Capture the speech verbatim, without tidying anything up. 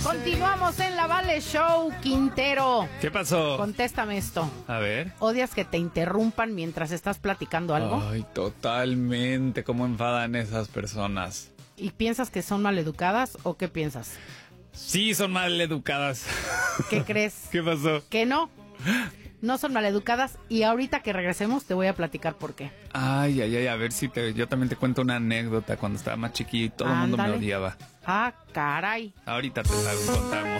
Continuamos en la Vale Show, Quintero. ¿Qué pasó? Contéstame esto. A ver. ¿Odias que te interrumpan mientras estás platicando algo? Ay, totalmente. ¿Cómo enfadan esas personas? ¿Y piensas que son maleducadas o qué piensas? Sí, son mal educadas. ¿Qué crees? ¿Qué pasó? Que no. No son maleducadas y ahorita que regresemos te voy a platicar por qué. Ay, ay, ay, a ver si te, yo también te cuento una anécdota cuando estaba más chiquito y todo el mundo me Ándale. odiaba. Ah, caray. Ahorita te la contamos.